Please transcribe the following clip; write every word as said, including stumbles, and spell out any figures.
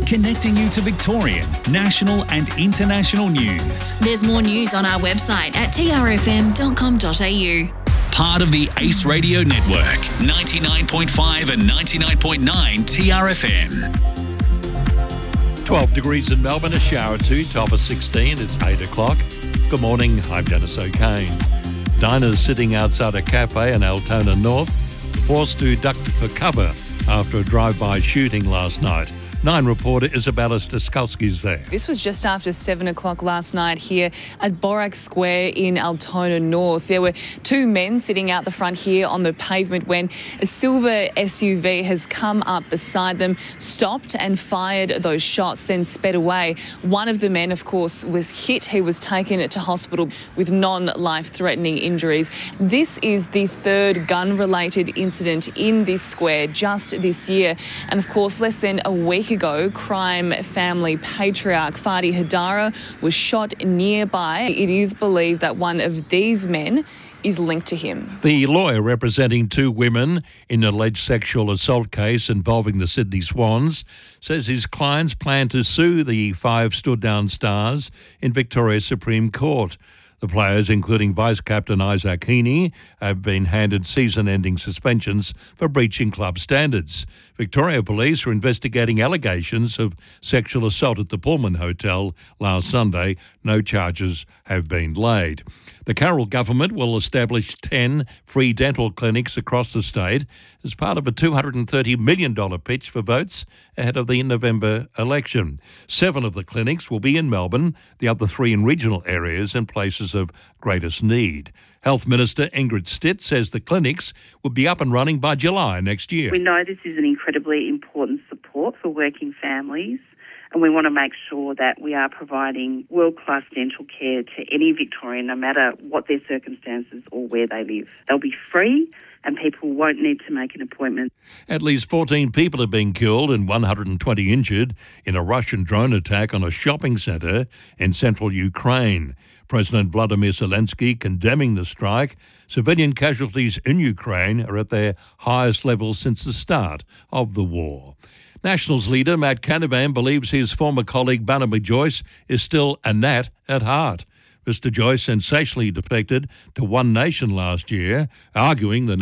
connecting you to Victorian, national and international news. There's more news on our website at t r f m dot com dot a u. Part of the Ace Radio Network, ninety-nine point five and ninety-nine point nine T R F M. twelve degrees in Melbourne, a shower too, top of sixteen. It's eight o'clock. Good morning, I'm Dennis O'Kane. Diners sitting outside a cafe in Altona North forced to duck for cover after a drive-by shooting last night. Nine reporter Isabella Staskalski's there. This was just after seven o'clock last night here at Borac Square in Altona North. There were two men sitting out the front here on the pavement when a silver S U V has come up beside them, stopped and fired those shots, then sped away. One of the men, of course, was hit. He was taken to hospital with non-life-threatening injuries. This is the third gun-related incident in this square just this year. And, of course, less than a week ago, crime family patriarch Fadi Hadara was shot nearby. It is believed that one of these men is linked to him. The lawyer representing two women in an alleged sexual assault case involving the Sydney Swans says his clients plan to sue the five stood-down stars in Victoria's Supreme Court. The players, including Vice-Captain Isaac Heaney, have been handed season-ending suspensions for breaching club standards. Victoria Police are investigating allegations of sexual assault at the Pullman Hotel last Sunday. No charges have been laid. The Carroll government will establish ten free dental clinics across the state as part of a two hundred thirty million dollars pitch for votes ahead of the November election. Seven of the clinics will be in Melbourne, the other three in regional areas and places of greatest need. Health Minister Ingrid Stitt says the clinics will be up and running by July next year. We know this is an incredibly important support for working families, and we want to make sure that we are providing world-class dental care to any Victorian, no matter what their circumstances or where they live. They'll be free and people won't need to make an appointment. At least fourteen people have been killed and one hundred twenty injured in a Russian drone attack on a shopping centre in central Ukraine. President Vladimir Zelensky condemning the strike. Civilian casualties in Ukraine are at their highest level since the start of the war. Nationals leader Matt Canavan believes his former colleague Barnaby Joyce is still a Nat at heart. Mister Joyce sensationally defected to One Nation last year, arguing the